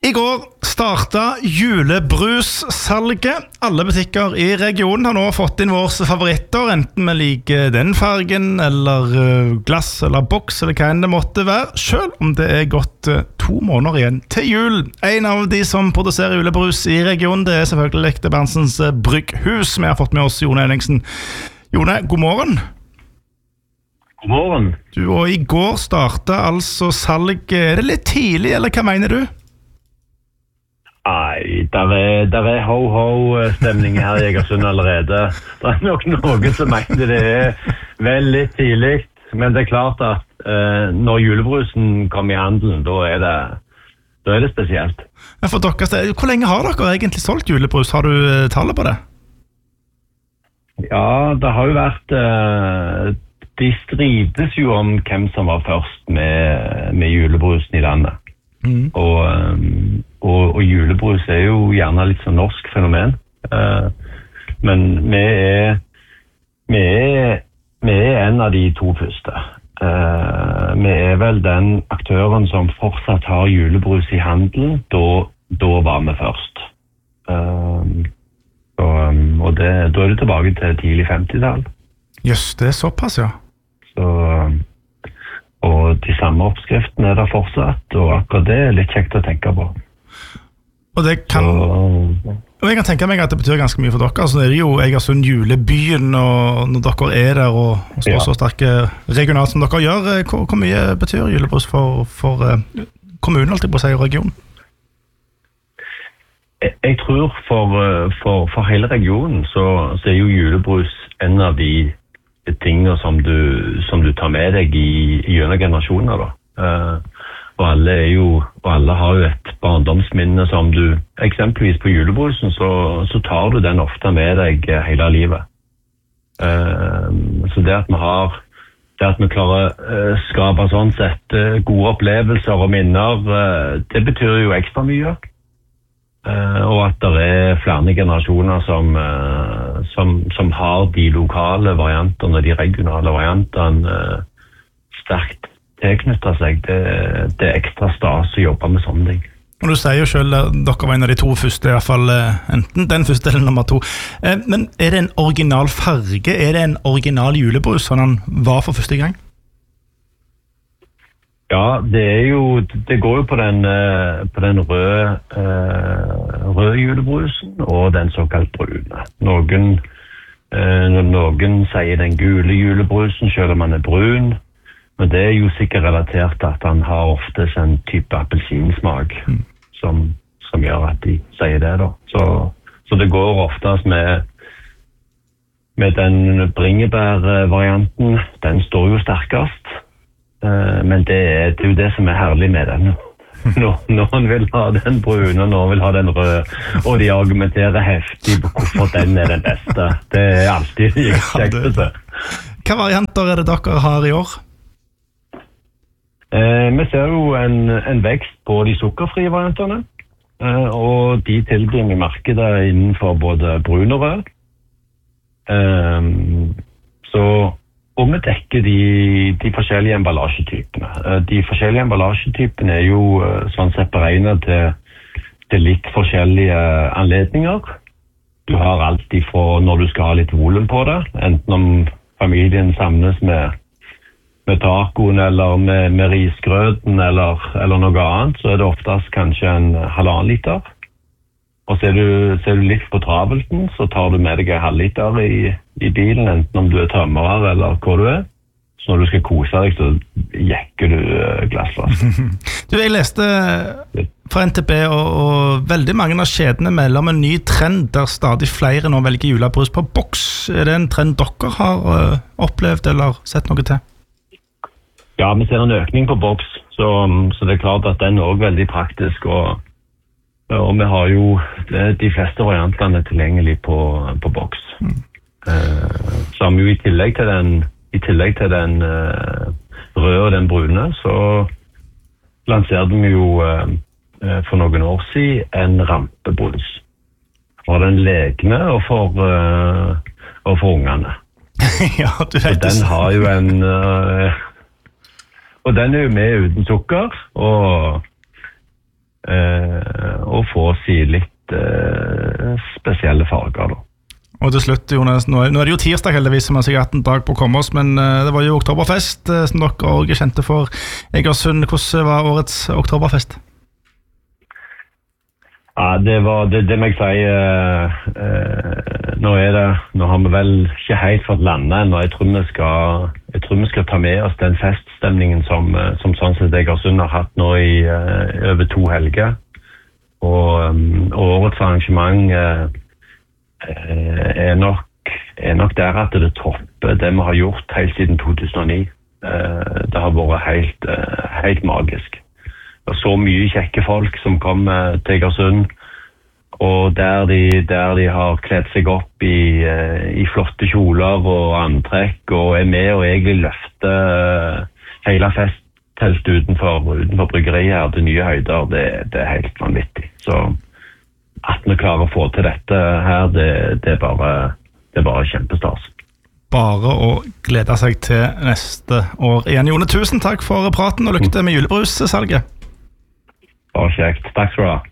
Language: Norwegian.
I går startet julebrussalget. Alle butikker I regionen har nå fått inn våre favoritter, enten vi liker den fargen, eller glass, eller boks, eller hva enn det måtte være, selv om det gått 2 måneder igjen til jul. En av de som produserer julebrus I regionen, det selvfølgelig det Berntsens Brygghus. Vi har fått med oss Jone Ellingsen. Jone, god morgen. God morgen. Og I går startet altså salg. Det litt tidlig, eller hva mener du? Nei, der ho-ho-stemning her I Egersund allerede. Det nok noen som mener det vel litt tidlig, men det klart at når julebrusen kommer I handelen, da det spesielt. Men for dere, hvor lenge har dere egentlig solgt julebrus? Har du tallet på det? Ja, det har jo vært... de strides jo om hvem som var først med julebrusen I landet. Og julebrus jo gjerne litt sånn norsk fenomen. Men vi en av de 2 første. Vi vel den aktøren som fortsatt har julebrus I handelen, da var vi først. Og da det tilbake til tidlig 50-tall. Just det såpass, ja. Og de samme oppskriftene der fortsatt, og akkurat det litt kjekt å tenke på. Og det kan... Og jeg kan tenke meg at det betyr ganske mye for dere. Altså, det jo Egersund julebyen, og når dere der og står så sterke regionalt som dere gjør, hvor mye betyr julebrus for kommunen, alltid på å si, og regionen? Jeg tror for hele regionen så jo julebrus en av de tingene som du tar med deg gjennom generasjoner da. Og alle har jo et barndomsminne som du, eksempelvis på julebrusen, så tar du den ofte med deg hele livet. Så det at vi klarer å skape sånn sett gode opplevelser og minner, det betyr jo ekstra mye. Og at det flere generasjoner som har de lokale variantene og de regionale variantene sterkt tilknyttet seg. Det ekstra stas å jobbe med sånne ting. Og du sier jo selv at dere var en av de 2 første, I hvert fall enten den første eller nummer 2. Men det en original farge? Det en original julebrus, sånn han var for første gang? Ja, det går jo på den røde julebrusen og den såkalt brune. Noen sier den gule julebrusen, selv om han brun, men det jo sikkert relatert til at han har ofte en type appelsinsmak som gjør at de sier det da. Så det går oftest med den bringebærvarianten, den står jo sterkest. Men det jo det som herlig med den. Noen vil ha den brune, noen vil ha den røde, og de argumenterer heftig på hvorfor den den beste. Det alltid kjekt å se. Hva varianter det dere har I år? Vi ser jo en vekst på de sukkerfrie variantene, og de tilbyr vi markedet innenfor både brun og rød. Og vi dekker de forskjellige emballasjetypene. De forskjellige emballasjetypene jo sånn sett beregnet til litt forskjellige anledninger. Du har alltid fra når du skal ha litt volum på det, enten om familien samles med tacoen eller med risgrøten eller noe annet, så det oftest kanskje en 1,5 liter. Og så du litt på travelten, så tar du med deg 1,5 liter I bilen, enten om du tømmerer eller hvor du Så når du skal kose deg, så jekker du glassflasken. Jeg leste fra NTB, og veldig mange av kjedene melder om en ny trend der stadig flere nå velger julebrus på boks. Det en trend dere har opplevd eller sett noe til? Ja, vi ser en økning på boks, så det klart at den også veldig praktisk, og vi har jo de fleste variantene tilgjengelig på boks. Så har vi jo I tillegg til den røde og den brune, så lanserte vi jo for noen år siden en rampebrus. For den lekne og for ungene. Ja, du vet det. Den har jo og den jo med uten sukker, og i litt spesielle farger da. Og til slutt, Jonas, nå er det jo tirsdag heldigvis, som har sikkert en dag på å komme oss, men det var jo Oktoberfest, som dere også kjente for Egersund. Hvordan var årets Oktoberfest? Ja, det må jeg si. Nå har vi vel ikke helt fått landet ennå. Jeg tror vi skal ta med oss den feststemningen som sånn sett Egersund har hatt nå i over 2 helger. Og årets arrangement er nok der at det topper det vi har gjort helt siden 2009. Det har vært helt magisk. Og så mye kjekke folk som kom til Egersund, og der de har kledd seg opp i flotte kjoler og antrekk, og er med og egentlig løfter hele festteltet utenfor bryggeriet her til nye høyder. Det er helt vanvittig. Så at vi klarer å få til dette her, det er bare kjempestas. Bare å glede seg til neste år igjen. Jone, tusen takk for praten, og lykke til med julebrussalget. Bare kjekt. Takk skal du ha.